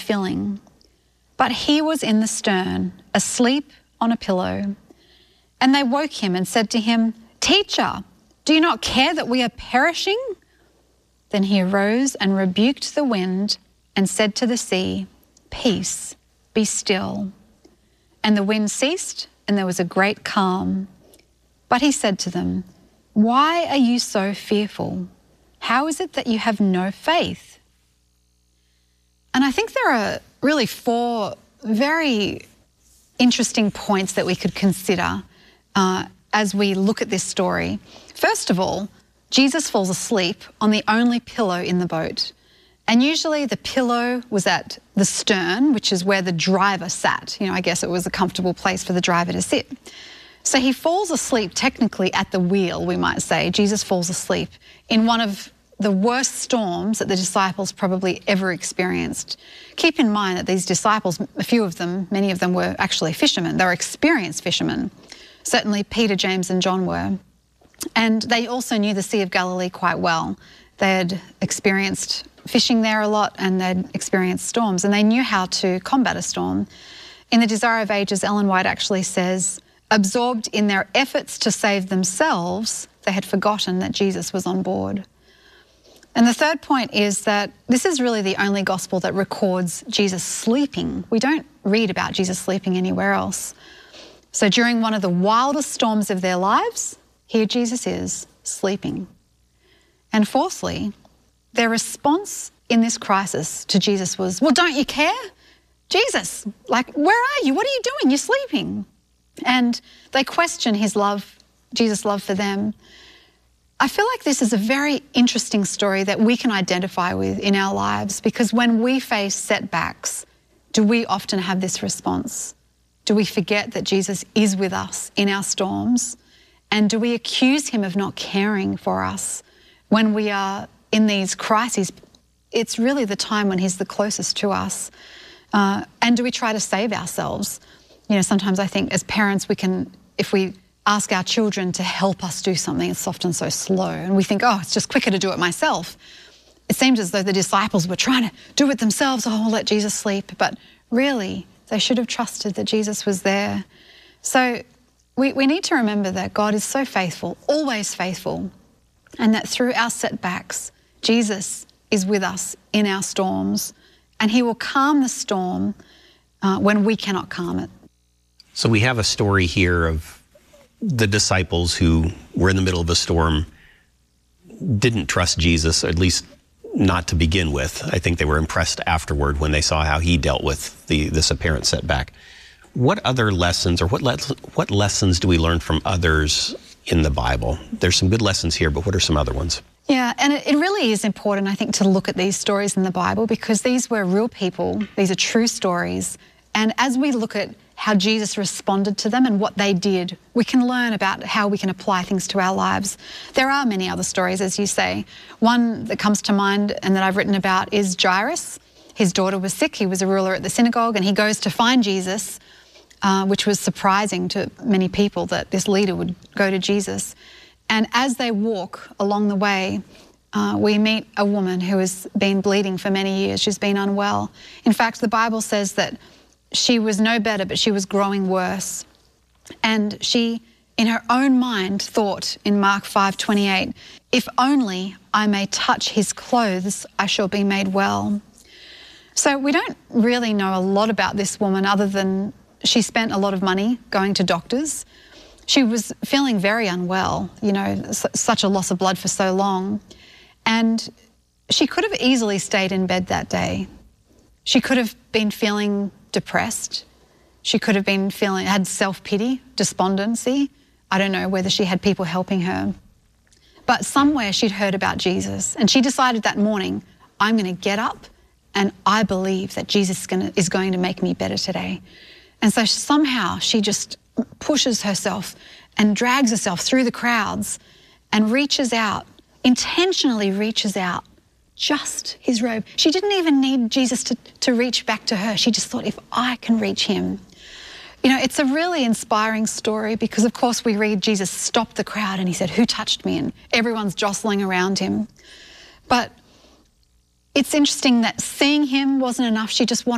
filling. But he was in the stern, asleep on a pillow. And they woke him and said to him, "Teacher, do you not care that we are perishing?" Then he arose and rebuked the wind and said to the sea, "Peace, be still." And the wind ceased, and there was a great calm. But he said to them, "Why are you so fearful? How is it that you have no faith?" And I think there are really 4 very interesting points that we could consider as we look at this story. First of all, Jesus falls asleep on the only pillow in the boat. And usually the pillow was at the stern, which is where the driver sat. I guess it was a comfortable place for the driver to sit. So he falls asleep technically at the wheel, we might say. Jesus falls asleep in one of the worst storms that the disciples probably ever experienced. Keep in mind that these disciples, many of them were actually fishermen. They were experienced fishermen. Certainly Peter, James and John were. And they also knew the Sea of Galilee quite well. They had experienced fishing there a lot and they'd experienced storms, and they knew how to combat a storm. In The Desire of Ages, Ellen White actually says, absorbed in their efforts to save themselves, they had forgotten that Jesus was on board. And the third point is that this is really the only gospel that records Jesus sleeping. We don't read about Jesus sleeping anywhere else. So during one of the wildest storms of their lives, here Jesus is, sleeping. And fourthly, their response in this crisis to Jesus was, "Well, don't you care? Jesus, where are you? What are you doing? You're sleeping." And they question his love, Jesus' love for them. I feel like this is a very interesting story that we can identify with in our lives, because when we face setbacks, do we often have this response? Do we forget that Jesus is with us in our storms? And do we accuse him of not caring for us when we are in these crises? It's really the time when he's the closest to us. And do we try to save ourselves? Sometimes I think as parents if we ask our children to help us do something, it's often so slow. And we think, it's just quicker to do it myself. It seems as though the disciples were trying to do it themselves. I'll let Jesus sleep. But really, they should have trusted that Jesus was there. So we need to remember that God is so faithful, always faithful, and that through our setbacks, Jesus is with us in our storms, and he will calm the storm when we cannot calm it. So we have a story here of the disciples who were in the middle of a storm, didn't trust Jesus, at least not to begin with. I think they were impressed afterward when they saw how he dealt with this apparent setback. What other lessons, or what lessons do we learn from others in the Bible? There's some good lessons here, but what are some other ones? Yeah, and it really is important, I think, to look at these stories in the Bible, because these were real people. These are true stories. And as we look at how Jesus responded to them and what they did, we can learn about how we can apply things to our lives. There are many other stories, as you say. One that comes to mind and that I've written about is Jairus. His daughter was sick. He was a ruler at the synagogue, and he goes to find Jesus, which was surprising to many people that this leader would go to Jesus. And as they walk along the way, we meet a woman who has been bleeding for many years. She's been unwell. In fact, the Bible says that she was no better, but she was growing worse. And she, in her own mind, thought in Mark 5:28, "If only I may touch his clothes, I shall be made well." So we don't really know a lot about this woman other than she spent a lot of money going to doctors. She was feeling very unwell, such a loss of blood for so long. And she could have easily stayed in bed that day. She could have been feeling depressed. She could have been had self-pity, despondency. I don't know whether she had people helping her. But somewhere she'd heard about Jesus, and she decided that morning, I'm going to get up and I believe that Jesus is going to make me better today. And so somehow she just pushes herself and drags herself through the crowds and reaches out, intentionally reaches out, just his robe. She didn't even need Jesus to reach back to her. She just thought, if I can reach him. It's a really inspiring story because, of course, we read Jesus stopped the crowd and he said, "Who touched me?" And everyone's jostling around him. But it's interesting that seeing him wasn't enough. She just wanted